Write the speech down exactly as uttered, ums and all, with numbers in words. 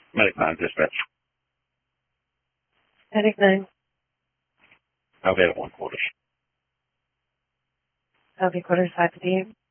Medic nine, dispatch. Medic nine. Available in quarters. Healthy quarters five to eight.